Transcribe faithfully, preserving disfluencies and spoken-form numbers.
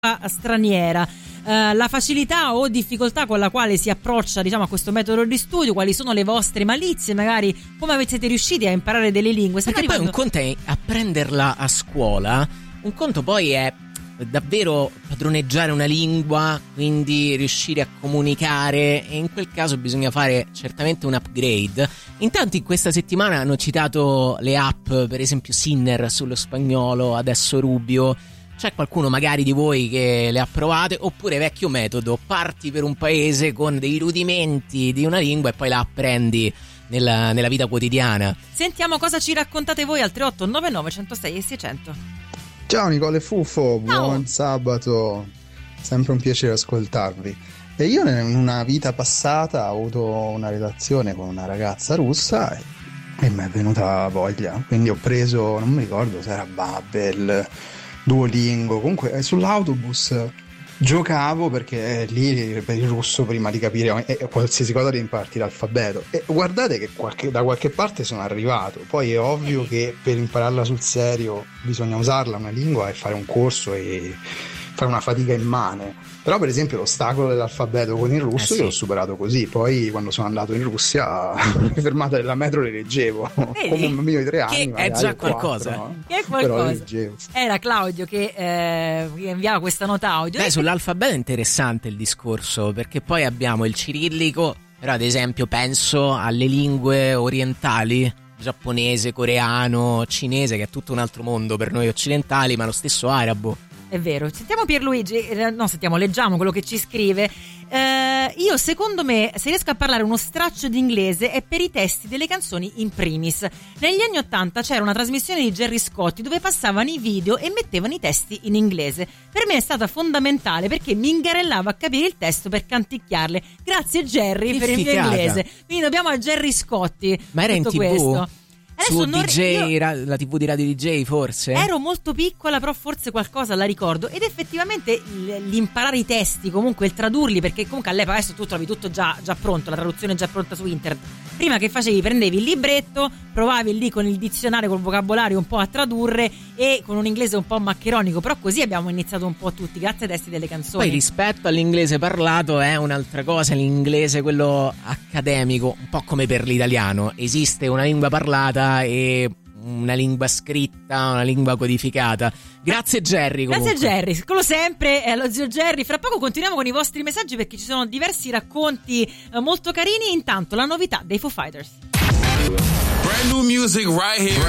straniera. Uh, la facilità o difficoltà con la quale si approccia, diciamo, a questo metodo di studio, quali sono le vostre malizie, magari come siete riusciti a imparare delle lingue. Perché poi un conto è apprenderla a scuola, un conto poi è davvero padroneggiare una lingua, quindi riuscire a comunicare, e in quel caso bisogna fare certamente un upgrade. Intanto in questa settimana hanno citato le app, per esempio Sinner sullo spagnolo, adesso Rubio. C'è qualcuno magari di voi che le ha provate, oppure vecchio metodo, parti per un paese con dei rudimenti di una lingua e poi la apprendi nella, nella vita quotidiana. Sentiamo cosa ci raccontate voi al tre otto nove nove uno zero sei e seicento. Ciao Nicole Fuffo, Ciao. Buon sabato, sempre un piacere ascoltarvi. E io in una vita passata ho avuto una relazione con una ragazza russa e, e mi è venuta voglia, quindi ho preso, non mi ricordo se era Babbel, Duolingo, comunque sull'autobus giocavo, perché lì per il russo prima di capire eh, qualsiasi cosa devi imparare l'alfabeto, e guardate che qualche, da qualche parte sono arrivato. Poi è ovvio che per impararla sul serio bisogna usarla una lingua e fare un corso e fare una fatica immane. Però per esempio l'ostacolo dell'alfabeto con il russo eh sì. io l'ho superato così. Poi quando sono andato in Russia le fermate della metro le leggevo come un bambino di tre anni, che è già qualcosa quattro, no? Che è qualcosa. Leggevo. Era Claudio che eh, inviava questa nota audio. Beh, sull'alfabeto è interessante il discorso, perché poi abbiamo il cirillico, però ad esempio penso alle lingue orientali, giapponese, coreano, cinese, che è tutto un altro mondo per noi occidentali, ma lo stesso arabo. È vero. Sentiamo Pierluigi, no sentiamo, leggiamo quello che ci scrive. Eh, io secondo me, se riesco a parlare uno straccio di inglese è per i testi delle canzoni in primis. Negli anni ottanta c'era una trasmissione di Gerry Scotti dove passavano i video e mettevano i testi in inglese. Per me è stata fondamentale perché mi ingarellava a capire il testo per canticchiarle. Grazie Gerry che per il mio figata. inglese. Quindi dobbiamo a Gerry Scotti. Ma era in tutto tivù? Questo. Su non, D J, io, la tivù di Radio D J forse? Ero molto piccola, però forse qualcosa la ricordo. Ed effettivamente l'imparare i testi, comunque il tradurli, perché comunque all'epoca adesso tu trovi tutto già, già pronto, la traduzione è già pronta su internet. Prima che facevi, prendevi il libretto, provavi lì con il dizionario, col vocabolario un po' a tradurre, e con un inglese un po' maccheronico. Però così abbiamo iniziato un po' tutti, grazie ai testi delle canzoni. Poi rispetto all'inglese parlato è un'altra cosa, l'inglese quello accademico, un po' come per l'italiano. Esiste una lingua parlata e una lingua scritta, una lingua codificata. Grazie Gerry comunque. Grazie Gerry, quello sempre è lo zio Gerry. Fra poco continuiamo con i vostri messaggi perché ci sono diversi racconti eh, molto carini. Intanto la novità dei Foo Fighters. Brand new music right here.